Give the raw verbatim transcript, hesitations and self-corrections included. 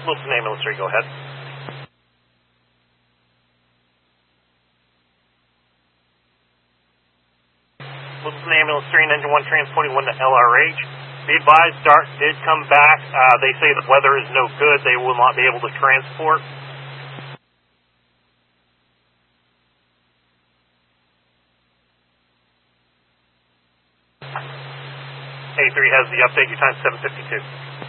Littleton Ambulance three, go ahead. Littleton Ambulance three and Engine one transporting one to L R H. Be advised, DART did come back. Uh, they say the weather is no good. They will not be able to transport. A three has the update. Your time seven fifty-two.